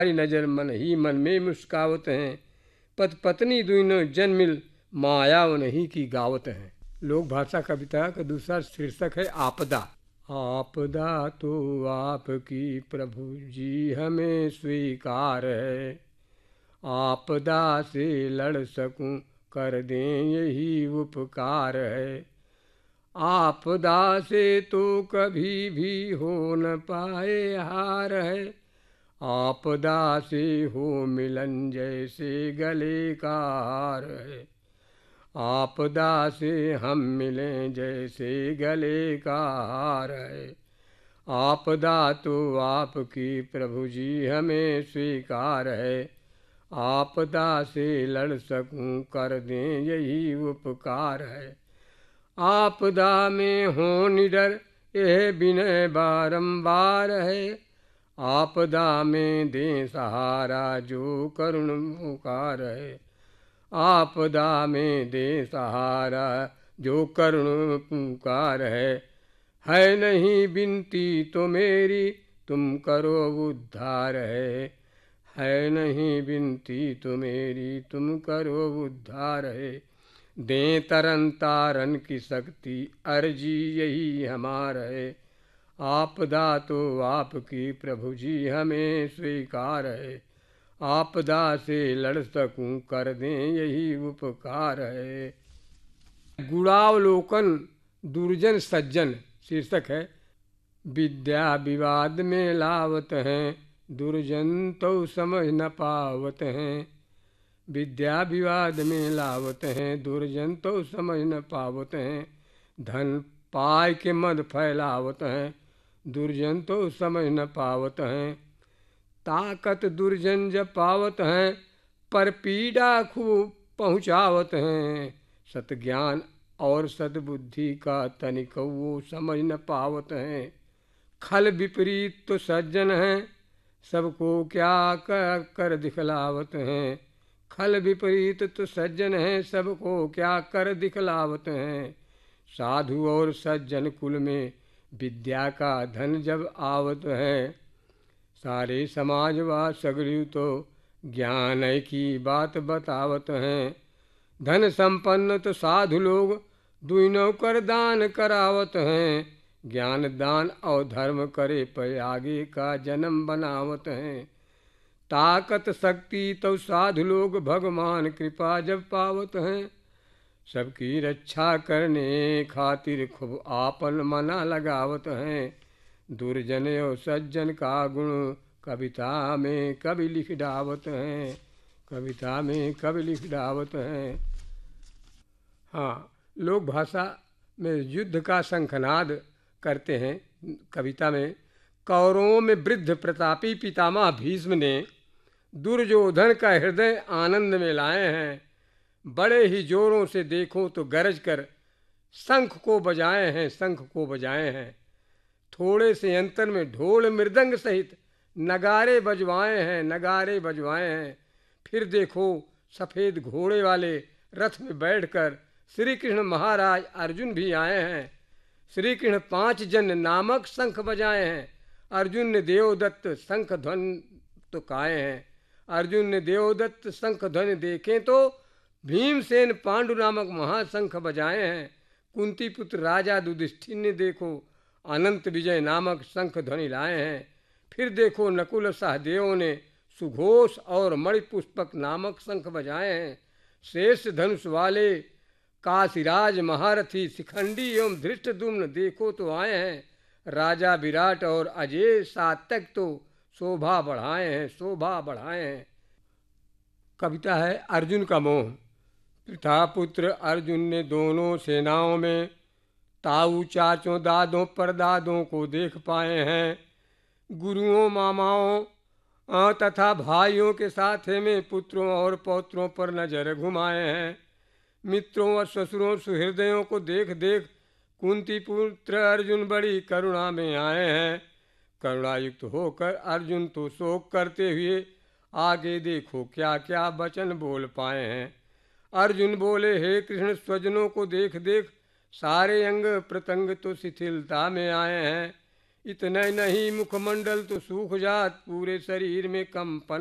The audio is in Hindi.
हरी नजर मन ही मन में मुस्कावत हैं। पत पत्नी दुइनो जन मिल माया नहीं की गावत हैं। लोक भाषा कविता का दूसरा शीर्षक है आपदा। आपदा तो आपकी प्रभु जी हमें स्वीकार है, आपदा से लड़ सकूं कर दें यही उपकार है। आपदा से तो कभी भी हो न पाए हार है, आपदा से हो मिलन जैसे गले का हार है। आपदा से हम मिलें जैसे गले का हार है, आपदा तो आपकी प्रभु जी हमें स्वीकार है, आपदा से लड़ सकूं कर दें यही उपकार है। आपदा में हो निडर यह विनय बारंबार है, आपदा में दें सहारा जो करुण पुकार है, आपदा में दें सहारा जो करुण पुकार है नहीं विनती तो मेरी तुम करो उद्धार है नहीं विनती तो मेरी तुम करो उद्धार है। दें तरन तारन की शक्ति अर्जी यही हमार है, आपदा तो आपकी प्रभु जी हमें स्वीकार है, आपदा से लड़ सकूं कर दें यही उपकार है। गुणावलोकन दुर्जन सज्जन शीर्षक है। विद्या विवाद में लावत हैं, दुर्जन तो समझ न पावत हैं। विद्या विवाद में लावत हैं, दुर्जन तो समझ न पावत हैं। धन पाय के मद फैलावत हैं, दुर्जन तो समझ न पावत हैं। ताकत दुर्जन जब पावत हैं, पर पीड़ा खूब पहुँचावत हैं। सतज्ञान और सद्बुद्धि का तनिक वो समझ न पावत हैं। खल विपरीत तो सज्जन हैं, सबको क्या कर दिखलावत हैं। खल विपरीत तो सज्जन हैं, सबको क्या कर दिखलावत हैं। साधु और सज्जन कुल में विद्या का धन जब आवत है, सारे समाज व सगड़ू तो ज्ञान की बात बतावत हैं। धन संपन्न तो साधु लोग दुइनों कर दान करावत हैं। ज्ञान दान और धर्म करे पे आगे का जन्म बनावत हैं। ताकत शक्ति तो साधु लोग भगवान कृपा जब पावत हैं। सबकी रक्षा करने खातिर खूब आपन मना लगावत हैं। दुर्जन और सज्जन का गुण कविता में कवि लिख डावत हैं, कविता में कवि लिख डावत हैं। हाँ, लोक भाषा में युद्ध का शंखनाद करते हैं। कविता में कौरवों में वृद्ध प्रतापी पितामह भीष्म ने दुर्योधन का हृदय आनंद में लाए हैं। बड़े ही जोरों से देखो तो गरज कर शंख को बजाए हैं, शंख को बजाए हैं। थोड़े से अंतर में ढोल मृदंग सहित नगारे बजवाए हैं, नगारे बजवाए हैं। फिर देखो सफ़ेद घोड़े वाले रथ में बैठकर श्री कृष्ण महाराज अर्जुन भी आए हैं। श्री कृष्ण 5 जन नामक शंख बजाए हैं। अर्जुन ने देवदत्त शंख ध्वनि तो काए हैं। अर्जुन ने देवदत्त शंख ध्वनि देखें तो भीमसेन पांडु नामक महाशंख बजाए हैं। कुंती पुत्र राजा युधिष्ठिर ने देखो अनंत विजय नामक शंख ध्वनि लाए हैं। फिर देखो नकुल सहदेव ने सुघोष और मणिपुष्पक नामक शंख बजाए हैं। शेष धनुष वाले काशीराज महारथी शिखंडी एवं धृष्टद्युम्न देखो तो आए हैं। राजा विराट और अजय सात्यक तो शोभा बढ़ाए हैं, शोभा बढ़ाए हैं। कविता है अर्जुन का मोह। पिता पुत्र अर्जुन ने दोनों सेनाओं में ताऊ चाचों दादों परदादों को देख पाए हैं। गुरुओं मामाओं तथा भाइयों के साथ में पुत्रों और पौत्रों पर नजर घुमाए हैं। मित्रों व ससुरों सुहृदयों को देख देख कुंती पुत्र अर्जुन बड़ी करुणा में आए हैं। करुणायुक्त होकर अर्जुन तो शोक करते हुए आगे देखो क्या क्या वचन बोल पाए हैं। अर्जुन बोले, हे कृष्ण, स्वजनों को देख देख सारे अंग प्रत्यंग तो शिथिलता में आए हैं। इतने नहीं मुखमंडल तो सूख जात, पूरे शरीर में कंपन